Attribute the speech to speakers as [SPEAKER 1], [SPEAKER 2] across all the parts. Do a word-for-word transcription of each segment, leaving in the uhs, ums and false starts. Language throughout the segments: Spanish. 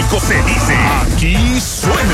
[SPEAKER 1] México se dice, aquí suena.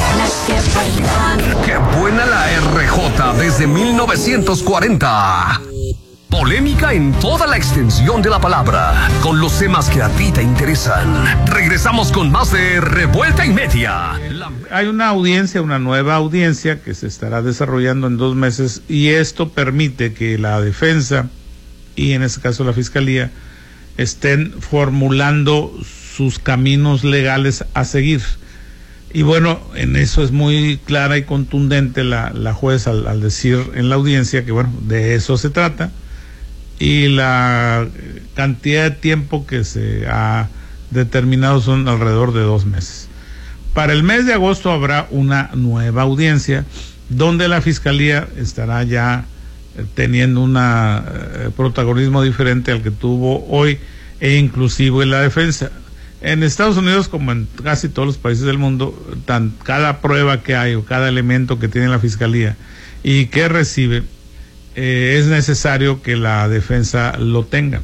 [SPEAKER 1] ¡Qué buena la R J desde mil novecientos cuarenta! Polémica en toda la extensión de la palabra, con los temas que a ti te interesan. Regresamos con más de Revuelta y Media. La...
[SPEAKER 2] Hay una audiencia, una nueva audiencia que se estará desarrollando en dos meses y esto permite que la defensa y en este caso la fiscalía estén formulando sus caminos legales a seguir. Y bueno, en eso es muy clara y contundente la, la jueza al, al decir en la audiencia que bueno, de eso se trata. Y la cantidad de tiempo que se ha determinado son alrededor de dos meses. Para el mes de agosto habrá una nueva audiencia donde la fiscalía estará ya teniendo un eh, protagonismo diferente al que tuvo hoy e inclusive la defensa. En Estados Unidos, como en casi todos los países del mundo, tan, cada prueba que hay o cada elemento que tiene la fiscalía y que recibe, Eh, es necesario que la defensa lo tenga.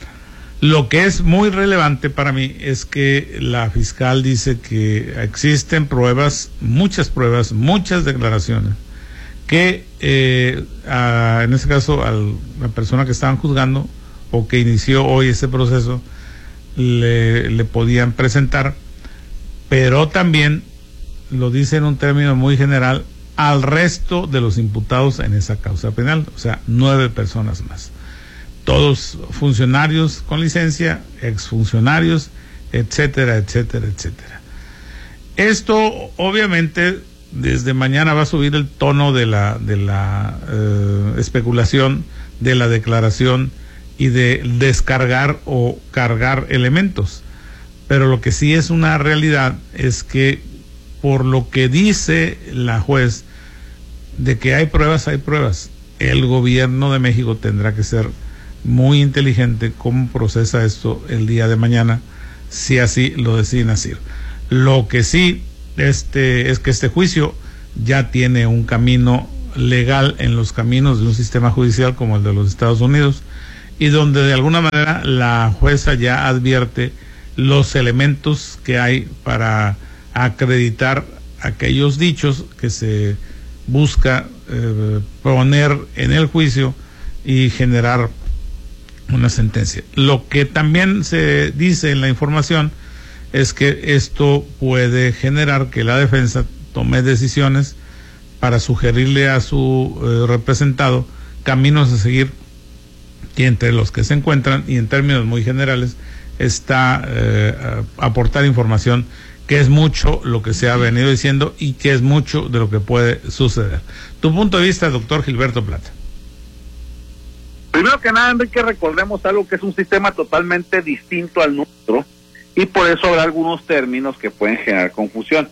[SPEAKER 2] Lo que es muy relevante para mí es que la fiscal dice que existen pruebas, muchas pruebas, muchas declaraciones, que eh, a, en este caso a la persona que estaban juzgando o que inició hoy ese proceso le, le podían presentar, pero también lo dice en un término muy general, al resto de los imputados en esa causa penal, o sea, nueve personas más. Todos funcionarios con licencia, exfuncionarios, etcétera, etcétera, etcétera. Esto, obviamente, desde mañana va a subir el tono de la, de la eh, especulación, de la declaración y de descargar o cargar elementos. Pero lo que sí es una realidad es que, por lo que dice la juez, de que hay pruebas, hay pruebas. El gobierno de México tendrá que ser muy inteligente cómo procesa esto el día de mañana, si así lo deciden hacer. Lo que sí este, es que este juicio ya tiene un camino legal en los caminos de un sistema judicial como el de los Estados Unidos, y donde de alguna manera la jueza ya advierte los elementos que hay para acreditar aquellos dichos que se busca eh, poner en el juicio y generar una sentencia. Lo que también se dice en la información es que esto puede generar que la defensa tome decisiones para sugerirle a su eh, representado caminos a seguir, y entre los que se encuentran, y en términos muy generales, está eh, aportar información, que es mucho lo que se ha venido diciendo y que es mucho de lo que puede suceder. Tu punto de vista, doctor Gilberto Plata.
[SPEAKER 3] Primero que nada, Enrique, recordemos algo que es un sistema totalmente distinto al nuestro y por eso habrá algunos términos que pueden generar confusión.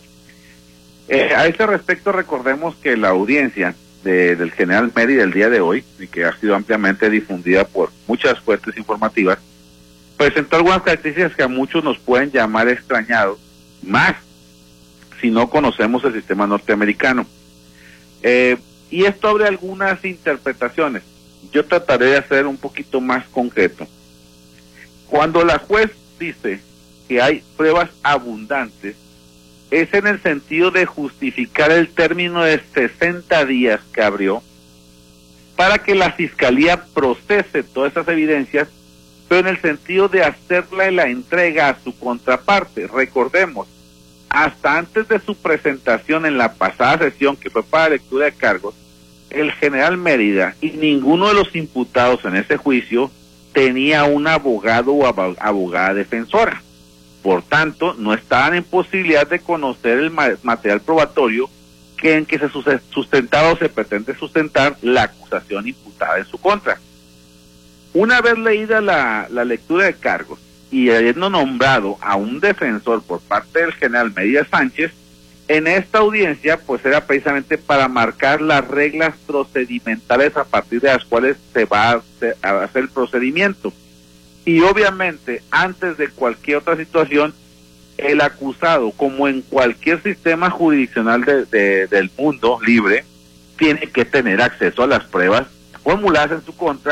[SPEAKER 3] Eh, a este respecto, recordemos que la audiencia de, del general Mérida del día de hoy, y que ha sido ampliamente difundida por muchas fuentes informativas, presentó algunas características que a muchos nos pueden llamar extrañados, más si no conocemos el sistema norteamericano. Eh, y esto abre algunas interpretaciones. Yo trataré de hacer un poquito más concreto. Cuando la juez dice que hay pruebas abundantes, es en el sentido de justificar el término de sesenta días que abrió para que la fiscalía procese todas esas evidencias, pero en el sentido de hacerle la entrega a su contraparte. Recordemos, hasta antes de su presentación en la pasada sesión, que fue para lectura de cargos, el general Mérida y ninguno de los imputados en ese juicio tenía un abogado o abogada defensora. Por tanto, no estaban en posibilidad de conocer el material probatorio que en que se sustentaba o se pretende sustentar la acusación imputada en su contra. Una vez leída la, la lectura de cargos y habiendo nombrado a un defensor por parte del general Mérida Sánchez, en esta audiencia pues era precisamente para marcar las reglas procedimentales a partir de las cuales se va a hacer, a hacer el procedimiento. Y obviamente, antes de cualquier otra situación, el acusado, como en cualquier sistema jurisdiccional de, de, del mundo libre, tiene que tener acceso a las pruebas formuladas en su contra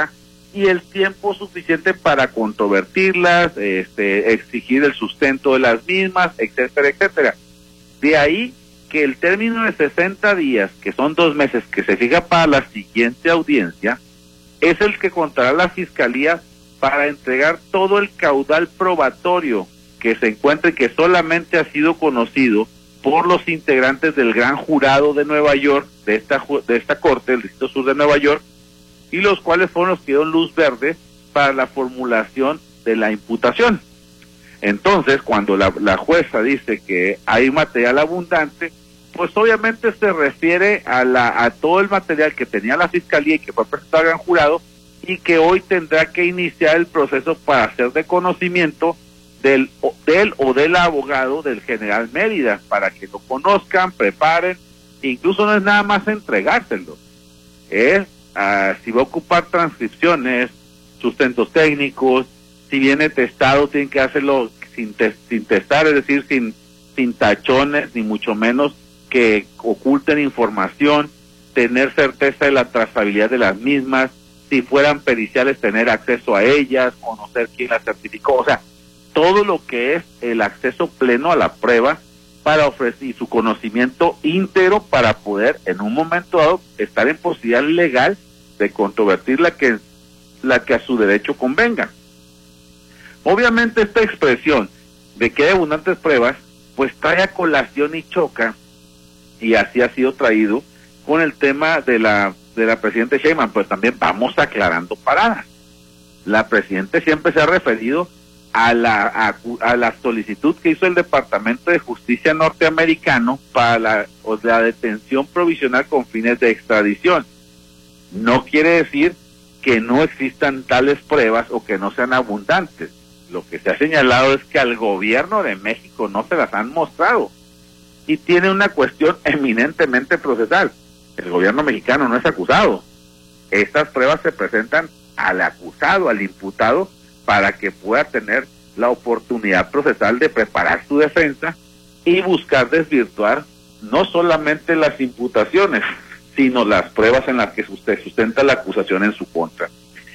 [SPEAKER 3] y el tiempo suficiente para controvertirlas, este, exigir el sustento de las mismas, etcétera, etcétera. De ahí que el término de sesenta días, que son dos meses, que se fija para la siguiente audiencia, es el que contará la Fiscalía para entregar todo el caudal probatorio que se encuentre, que solamente ha sido conocido por los integrantes del gran jurado de Nueva York, de esta, de esta corte, del Distrito Sur de Nueva York, y los cuales fueron los que dieron luz verde para la formulación de la imputación. Entonces, cuando la, la jueza dice que hay material abundante, pues obviamente se refiere a, la, a todo el material que tenía la Fiscalía y que fue presentado al gran jurado, y que hoy tendrá que iniciar el proceso para hacer de conocimiento del, del o del abogado del general Mérida, para que lo conozcan, preparen, incluso no es nada más entregárselo, es uh, si va a ocupar transcripciones, sustentos técnicos, si viene testado, tienen que hacerlo sin, te sin testar, es decir, sin, sin tachones, ni mucho menos que oculten información, tener certeza de la trazabilidad de las mismas, si fueran periciales, tener acceso a ellas, conocer quién las certificó, o sea, todo lo que es el acceso pleno a la prueba para ofrecer y su conocimiento íntegro para poder en un momento dado estar en posibilidad legal de controvertir la que, la que a su derecho convenga. Obviamente esta expresión de que hay abundantes pruebas, pues trae a colación y choca, y así ha sido traído, con el tema de la de la presidenta Sheinbaum, pues también vamos aclarando paradas. La presidenta siempre se ha referido a la a, a la solicitud que hizo el Departamento de Justicia norteamericano para la, o la detención provisional con fines de extradición. No quiere decir que no existan tales pruebas o que no sean abundantes. Lo que se ha señalado es que al gobierno de México no se las han mostrado y tiene una cuestión eminentemente procesal. El gobierno mexicano no es acusado. Estas pruebas se presentan al acusado, al imputado, para que pueda tener la oportunidad procesal de preparar su defensa y buscar desvirtuar no solamente las imputaciones, sino las pruebas en las que usted sustenta la acusación en su contra.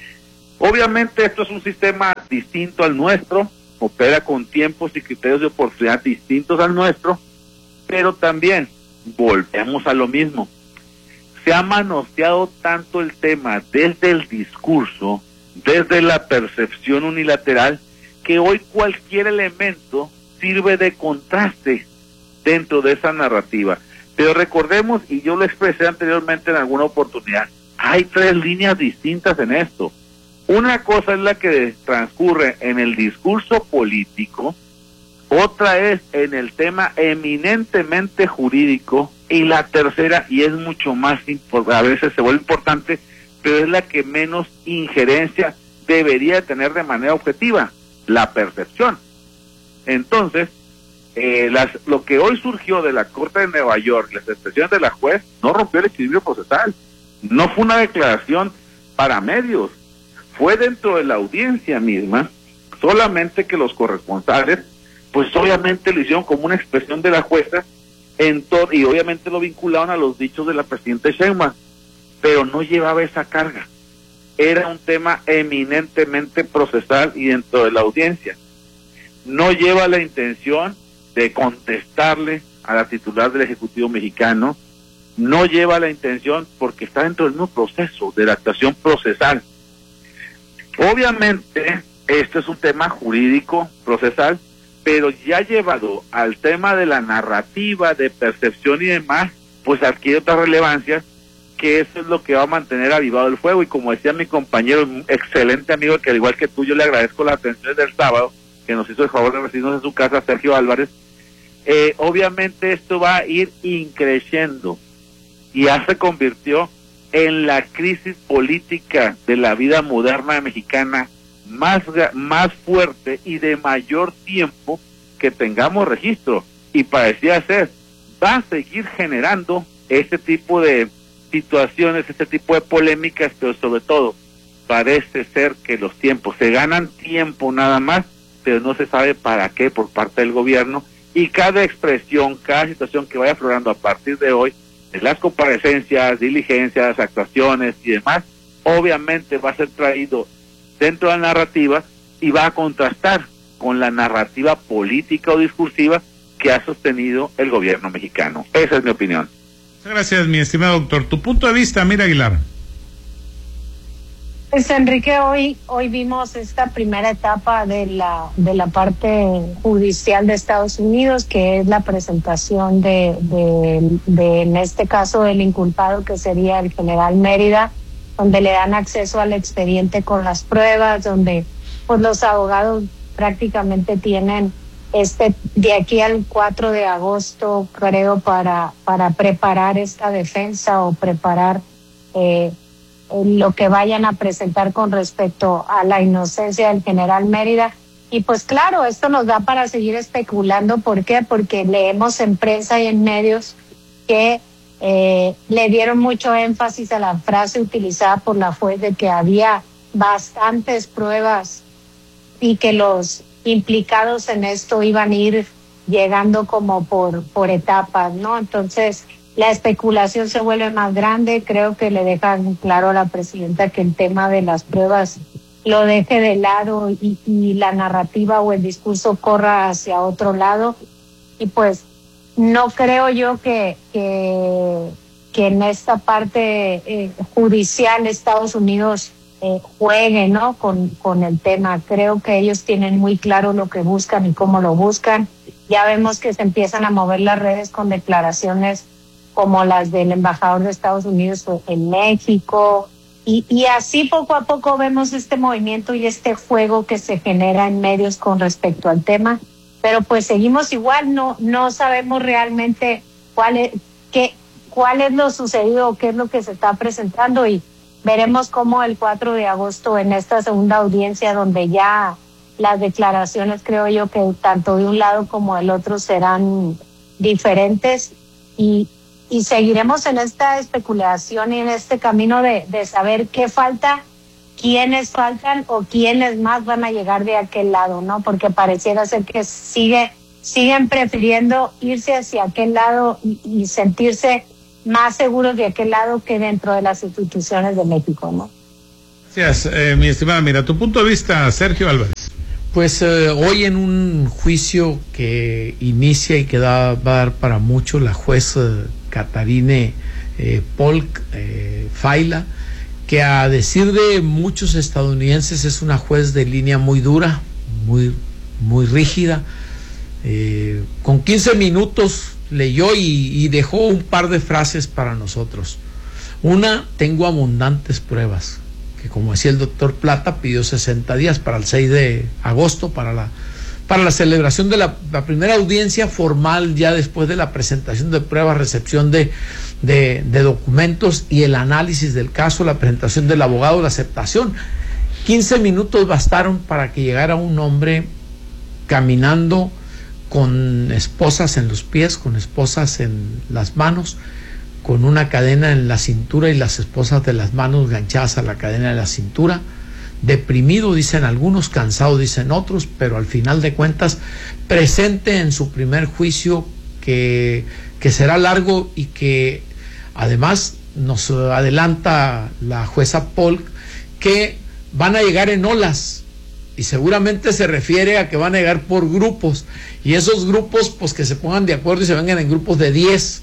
[SPEAKER 3] Obviamente esto es un sistema distinto al nuestro, opera con tiempos y criterios de oportunidad distintos al nuestro, pero también volvemos a lo mismo. Se ha manoseado tanto el tema desde el discurso, desde la percepción unilateral, que hoy cualquier elemento sirve de contraste dentro de esa narrativa. Pero recordemos, y yo lo expresé anteriormente en alguna oportunidad, hay tres líneas distintas en esto. Una cosa es la que transcurre en el discurso político, otra es en el tema eminentemente jurídico, y la tercera, y es mucho más, a veces se vuelve importante, pero es la que menos injerencia debería tener de manera objetiva, la percepción. Entonces, eh, las, lo que hoy surgió de la Corte de Nueva York, las expresiones de la juez, no rompió el equilibrio procesal, no fue una declaración para medios, fue dentro de la audiencia misma, solamente que los corresponsales, pues obviamente lo hicieron como una expresión de la jueza, en y obviamente lo vincularon a los dichos de la presidenta Sheinbaum, pero no llevaba esa carga. Era un tema eminentemente procesal y dentro de la audiencia. No lleva la intención de contestarle a la titular del Ejecutivo mexicano, no lleva la intención porque está dentro del mismo proceso de la actuación procesal. Obviamente, este es un tema jurídico, procesal, pero ya llevado al tema de la narrativa, de percepción y demás, pues adquiere otra relevancia, que eso es lo que va a mantener avivado el fuego. Y como decía mi compañero, un excelente amigo, que al igual que tú, yo le agradezco la atención del sábado, que nos hizo el favor de recibirnos en su casa, Sergio Álvarez, eh, obviamente esto va a ir increciendo, y ya se convirtió en la crisis política de la vida moderna mexicana más, más fuerte y de mayor tiempo que tengamos registro, y parecía ser, va a seguir generando este tipo de situaciones, este tipo de polémicas, pero sobre todo parece ser que los tiempos, se ganan tiempo nada más, pero no se sabe para qué por parte del gobierno, y cada expresión, cada situación que vaya aflorando a partir de hoy, de las comparecencias, diligencias, actuaciones y demás, obviamente va a ser traído dentro de la narrativa y va a contrastar con la narrativa política o discursiva que ha sostenido el gobierno mexicano. Esa es mi opinión.
[SPEAKER 2] Muchas gracias, mi estimado doctor. Tu punto de vista, Mira Aguilar.
[SPEAKER 4] Pues Enrique, hoy hoy vimos esta primera etapa de la de la parte judicial de Estados Unidos, que es la presentación de, de, de en este caso del inculpado, que sería el general Mérida, donde le dan acceso al expediente con las pruebas, donde pues los abogados prácticamente tienen este de aquí al cuatro de agosto, creo, para para preparar esta defensa o preparar eh, lo que vayan a presentar con respecto a la inocencia del general Mérida. Y pues claro, esto nos da para seguir especulando. ¿Por qué? Porque leemos en prensa y en medios que eh, le dieron mucho énfasis a la frase utilizada por la juez de que había bastantes pruebas y que los implicados en esto iban a ir llegando como por, por etapas, ¿no? Entonces, la especulación se vuelve más grande. Creo que le dejan claro a la presidenta que el tema de las pruebas lo deje de lado y, y la narrativa o el discurso corra hacia otro lado. Y pues no creo yo que, que, que en esta parte eh, judicial Estados Unidos eh, juegue, ¿no? Con, con el tema. Creo que ellos tienen muy claro lo que buscan y cómo lo buscan. Ya vemos que se empiezan a mover las redes con declaraciones como las del embajador de Estados Unidos en México, y, y así poco a poco vemos este movimiento y este juego que se genera en medios con respecto al tema, pero pues seguimos igual, no no sabemos realmente cuál es, qué, cuál es lo sucedido o qué es lo que se está presentando, y veremos cómo el cuatro de agosto en esta segunda audiencia, donde ya las declaraciones, creo yo, que tanto de un lado como del otro serán diferentes, y Y seguiremos en esta especulación y en este camino de, de saber qué falta, quiénes faltan o quiénes más van a llegar de aquel lado, ¿no? Porque pareciera ser que sigue, siguen prefiriendo irse hacia aquel lado y, y sentirse más seguros de aquel lado que dentro de las instituciones de México, ¿no?
[SPEAKER 2] Gracias, eh, mi estimada. Mira, tu punto de vista, Sergio Álvarez.
[SPEAKER 5] Pues eh, hoy en un juicio que inicia y que da, va a dar para mucho, la juez eh, Catarine eh, Polk eh, Faila, que a decir de muchos estadounidenses es una juez de línea muy dura, muy, muy rígida. Eh, con quince minutos leyó y, y dejó un par de frases para nosotros. Una: tengo abundantes pruebas, que como decía el doctor Plata, pidió sesenta días para el seis de agosto, para la para la celebración de la, la primera audiencia formal, ya después de la presentación de pruebas, recepción de, de, de documentos y el análisis del caso, la presentación del abogado, la aceptación. quince minutos bastaron para que llegara un hombre caminando con esposas en los pies, con esposas en las manos, con una cadena en la cintura y las esposas de las manos ganchadas a la cadena de la cintura, deprimido, dicen algunos, cansado, dicen otros, pero al final de cuentas presente en su primer juicio, que, que será largo y que además nos adelanta la jueza Polk que van a llegar en olas, y seguramente se refiere a que van a llegar por grupos, y esos grupos pues que se pongan de acuerdo y se vengan en grupos de diez.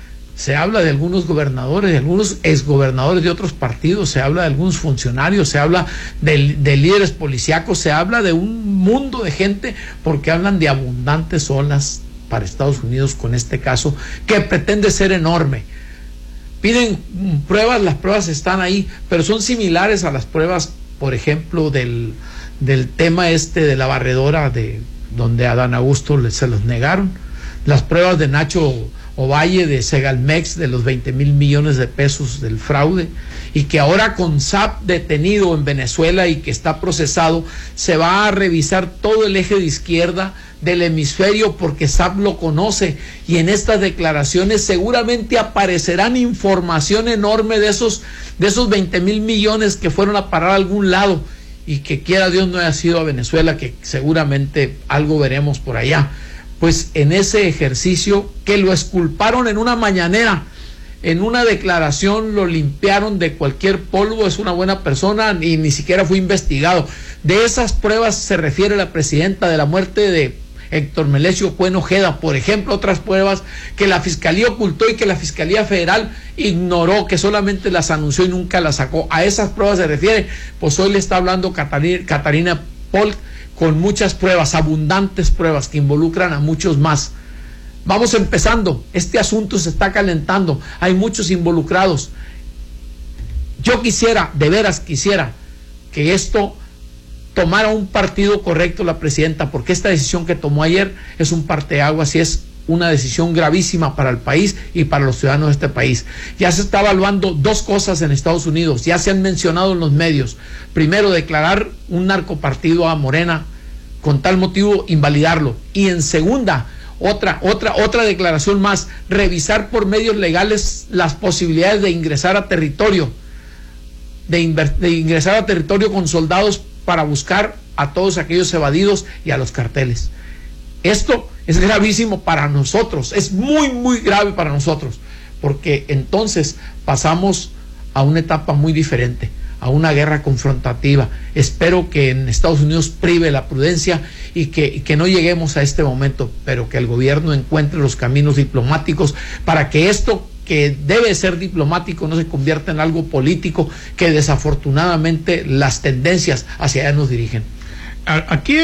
[SPEAKER 5] Se habla de algunos gobernadores, de algunos exgobernadores de otros partidos, se habla de algunos funcionarios, se habla de, de líderes policíacos, se habla de un mundo de gente, porque hablan de abundantes olas para Estados Unidos con este caso, que pretende ser enorme. Piden pruebas, las pruebas están ahí, pero son similares a las pruebas, por ejemplo, del, del tema este de la barredora, de donde a Dan Augusto le, se los negaron, las pruebas de Nacho Ovalle de Segalmex, de los veinte mil millones de pesos del fraude, y que ahora con S A P detenido en Venezuela y que está procesado, se va a revisar todo el eje de izquierda del hemisferio, porque S A P lo conoce, y en estas declaraciones seguramente aparecerán información enorme de esos de esos veinte mil millones que fueron a parar a algún lado, y que quiera Dios no haya sido a Venezuela, que seguramente algo veremos por allá. Pues en ese ejercicio, que lo exculparon en una mañanera, en una declaración lo limpiaron de cualquier polvo, es una buena persona y ni siquiera fue investigado. De esas pruebas se refiere la presidenta de la muerte de Héctor Melesio Cuen Ojeda, por ejemplo, otras pruebas que la Fiscalía ocultó y que la Fiscalía Federal ignoró, que solamente las anunció y nunca las sacó. A esas pruebas se refiere. Pues hoy le está hablando Catarina, Catarina Polk con muchas pruebas, abundantes pruebas que involucran a muchos más. Vamos empezando, este asunto se está calentando, hay muchos involucrados. Yo quisiera, de veras quisiera, que esto tomara un partido correcto la presidenta, porque esta decisión que tomó ayer es un parteaguas y es una decisión gravísima para el país y para los ciudadanos de este país. Ya se está evaluando dos cosas en Estados Unidos, ya se han mencionado en los medios. Primero, declarar un narcopartido a Morena, con tal motivo invalidarlo. Y en segunda, otra, otra, otra declaración más, revisar por medios legales las posibilidades de ingresar a territorio, de, inver, de ingresar a territorio con soldados para buscar a todos aquellos evadidos y a los carteles. Esto es gravísimo para nosotros, es muy, muy grave para nosotros, porque entonces pasamos a una etapa muy diferente, a una guerra confrontativa. Espero que en Estados Unidos prive la prudencia y que, y que no lleguemos a este momento, pero que el gobierno encuentre los caminos diplomáticos para que esto, que debe ser diplomático, no se convierta en algo político, que desafortunadamente las tendencias hacia allá nos dirigen.
[SPEAKER 2] Aquí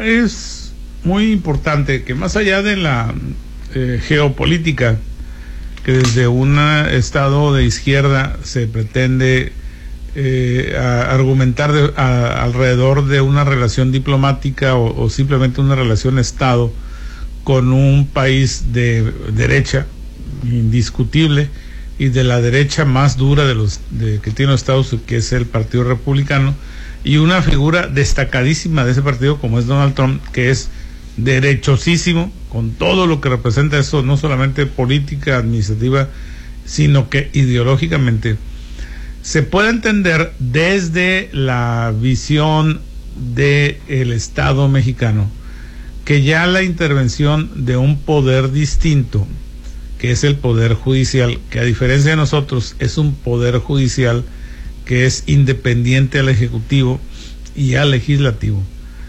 [SPEAKER 2] es muy importante que más allá de la eh, geopolítica, que desde un estado de izquierda se pretende eh, a argumentar de, a, alrededor de una relación diplomática o, o simplemente una relación Estado con un país de derecha indiscutible y de la derecha más dura de los de, que tiene los Estados, que es el Partido Republicano, y una figura destacadísima de ese partido como es Donald Trump, que es derechosísimo con todo lo que representa eso, no solamente política, administrativa, sino que ideológicamente. Se puede entender desde la visión del Estado mexicano que ya la intervención de un poder distinto, que es el poder judicial, que a diferencia de nosotros es un poder judicial que es independiente al ejecutivo y al legislativo,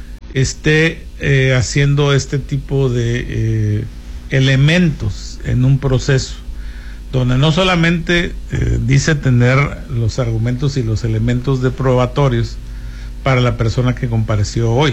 [SPEAKER 2] esté eh, haciendo este tipo de eh, elementos en un proceso donde no solamente eh, dice tener los argumentos y los elementos de probatorios para la persona que compareció hoy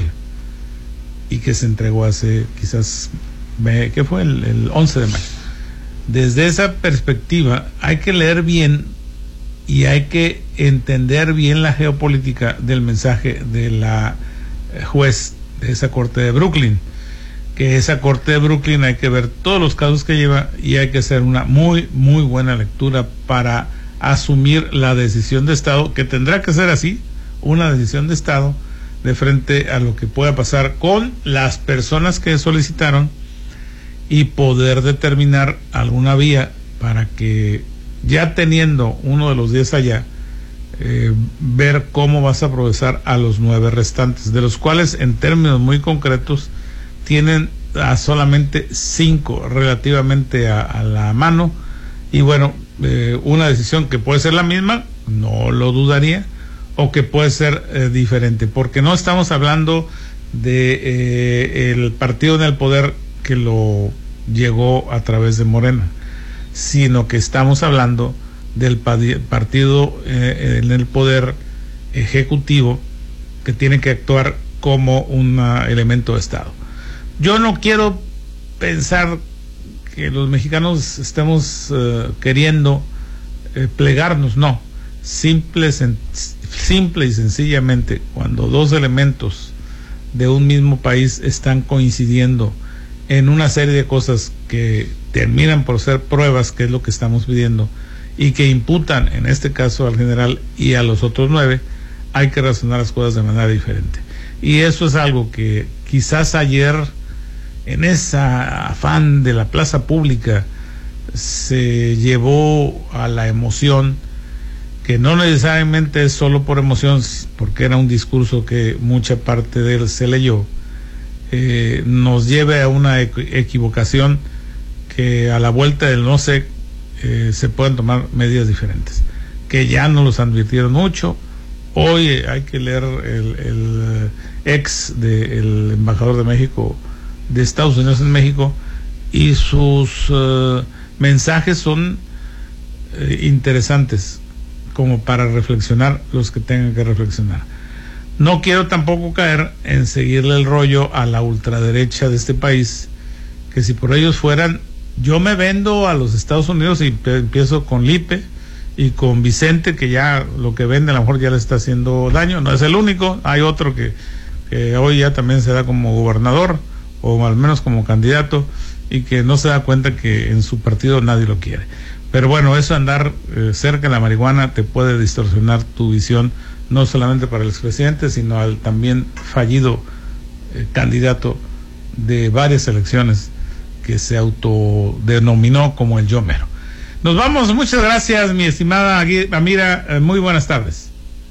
[SPEAKER 2] y que se entregó hace quizás, ¿qué fue? El, el once de mayo. Desde esa perspectiva hay que leer bien y hay que entender bien la geopolítica del mensaje de la juez de esa corte de Brooklyn, que esa corte de Brooklyn hay que ver todos los casos que lleva y hay que hacer una muy muy buena lectura para asumir la decisión de Estado, que tendrá que ser así, una decisión de Estado de frente a lo que pueda pasar con las personas que solicitaron y poder determinar alguna vía para que, ya teniendo uno de los diez allá, eh, ver cómo vas a procesar a los nueve restantes, de los cuales en términos muy concretos tienen a solamente cinco relativamente a, a la mano, y bueno, eh, una decisión que puede ser la misma, no lo dudaría, o que puede ser eh, diferente, porque no estamos hablando de eh, el partido en el poder que lo llegó a través de Morena, sino que estamos hablando del partido eh, en el poder ejecutivo que tiene que actuar como un elemento de Estado. Yo no quiero pensar que los mexicanos estemos uh, queriendo eh, plegarnos, no. Simple, sen, simple y sencillamente, cuando dos elementos de un mismo país están coincidiendo en una serie de cosas que terminan por ser pruebas, que es lo que estamos pidiendo, y que imputan en este caso al general y a los otros nueve, hay que razonar las cosas de manera diferente. Y eso es algo que quizás ayer, en ese afán de la plaza pública, se llevó a la emoción, que no necesariamente es solo por emoción, porque era un discurso que mucha parte de él se leyó, eh, nos lleve a una equivocación que a la vuelta del no sé eh, se puedan tomar medidas diferentes, que ya nos los advirtieron mucho. Hoy eh, hay que leer el, el ex del embajador de México, de Estados Unidos en México, y sus uh, mensajes son eh, interesantes como para reflexionar los que tengan que reflexionar. No quiero tampoco caer en seguirle el rollo a la ultraderecha de este país, que si por ellos fueran, yo me vendo a los Estados Unidos y empiezo con Lipe y con Vicente, que ya lo que vende a lo mejor ya le está haciendo daño. No es el único, hay otro que, que hoy ya también se da como gobernador, o al menos como candidato, y que no se da cuenta que en su partido nadie lo quiere. Pero bueno, eso andar eh, cerca de la marihuana te puede distorsionar tu visión, no solamente para el expresidente, sino al también fallido eh, candidato de varias elecciones que se autodenominó como el yo mero. Nos vamos, muchas gracias, mi estimada Amira, eh, muy buenas tardes.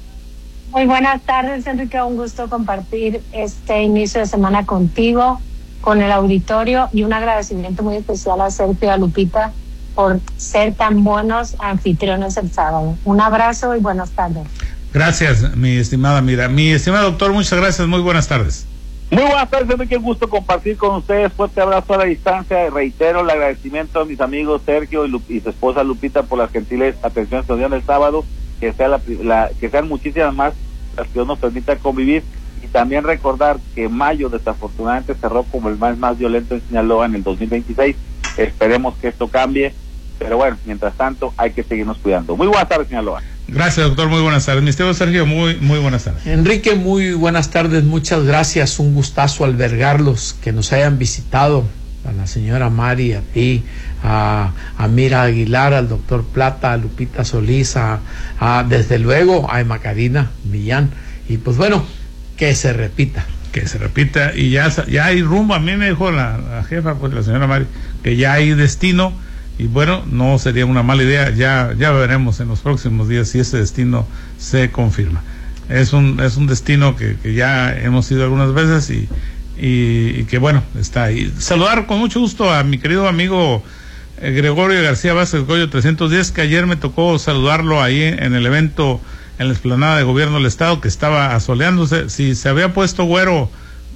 [SPEAKER 4] Muy buenas tardes, Enrique, un gusto compartir este inicio de semana contigo, con el auditorio, y un agradecimiento muy especial a Sergio y a Lupita por ser tan buenos anfitriones el sábado. Un abrazo y buenas tardes.
[SPEAKER 2] Gracias, mi estimada Amira. Mi estimado doctor, muchas gracias, muy buenas tardes.
[SPEAKER 3] Muy buenas tardes, Enrique, un gusto compartir con ustedes. Fuerte abrazo a la distancia. Reitero el agradecimiento a mis amigos Sergio y, Lup- y su esposa Lupita por las gentiles atenciones que nos dieron el sábado. Que, sea la, la, que sean muchísimas más las que Dios nos permita convivir. Y también recordar que mayo desafortunadamente cerró como el mes más violento en Sinaloa en el dos mil veintiséis. Esperemos que esto cambie. Pero bueno, mientras tanto hay que seguirnos cuidando. Muy buenas tardes, Sinaloa.
[SPEAKER 2] Gracias, doctor, muy buenas tardes. Mi estimado Sergio, muy, muy buenas tardes.
[SPEAKER 5] Enrique, muy buenas tardes, muchas gracias, un gustazo albergarlos, que nos hayan visitado, a la señora Mari, a ti, a, a Mira Aguilar, al doctor Plata, a Lupita Solís, a, a desde luego a Emma Karina Millán, y pues bueno, que se repita.
[SPEAKER 2] Que se repita, y ya, ya hay rumbo. A mí me dijo la, la jefa, pues la señora Mari, que ya hay destino. Y bueno, no sería una mala idea, ya ya veremos en los próximos días si ese destino se confirma. Es un es un destino que, que ya hemos ido algunas veces y, y, y que bueno, está ahí. Saludar con mucho gusto a mi querido amigo eh, Gregorio García Vázquez Goyo trescientos diez, que ayer me tocó saludarlo ahí en el evento en la explanada de gobierno del estado, que estaba asoleándose. Si se había puesto güero